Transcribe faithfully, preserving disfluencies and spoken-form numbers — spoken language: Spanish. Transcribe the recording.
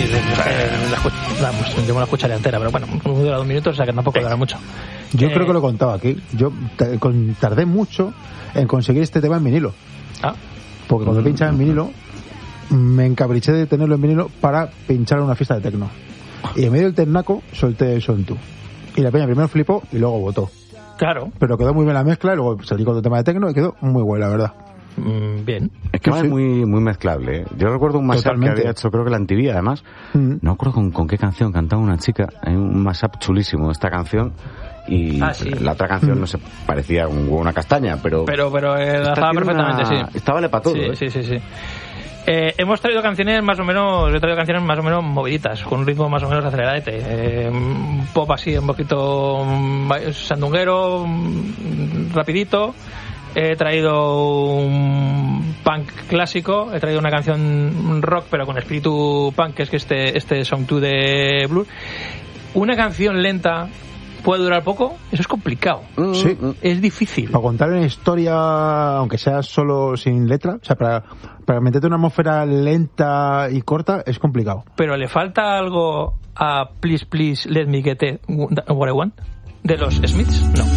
eh, la escu- vamos, yo me la escucharía entera, pero bueno, dura dos minutos, o sea que tampoco dura mucho. Yo eh, creo que lo he contado aquí. Yo t- con- tardé mucho en conseguir este tema en vinilo. Ah, Porque cuando Mm. pinchaba en vinilo, me encabriché de tenerlo en vinilo para pinchar en una fiesta de tecno. Y en medio del ternaco solté eso en tú. Y la peña primero flipó y luego votó. claro, Pero quedó muy bien la mezcla, y luego salí con el tema de tecno y quedó muy buena, la verdad. mm, bien. Es que Sí, es sí. muy, muy mezclable, ¿eh? Yo recuerdo un mashup que Totalmente. había hecho, creo que la M T V, además. Mm. No recuerdo con, con qué canción cantaba una chica. Hay un mashup chulísimo de esta canción. Y Ah, sí. la otra canción Mm. no se parecía a un huevo, una castaña, pero... Pero, pero eh, esta enlazaba tiene perfectamente, una- sí. Esta vale para todo, Sí, ¿eh? sí, sí, sí. Eh, hemos traído canciones más o menos, he traído canciones más o menos moviditas, con un ritmo más o menos aceleradete, eh, un pop así, un poquito mm, sandunguero, mm, rapidito. He traído un punk clásico, he traído una canción rock pero con espíritu punk, que es que este, este Song two de Blur. Una canción lenta puede durar poco, eso es complicado, Mm, Sí. mm. es difícil. Para contar una historia, aunque sea solo sin letra, o sea, para, para meterte una atmósfera lenta y corta, es complicado. Pero le falta algo a Please Please Let Me Get It, What I Want de los Smiths, no.